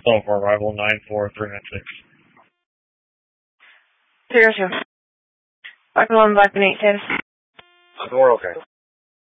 Call for arrival 94396. 02. Back 1, back in 8 status. We're okay.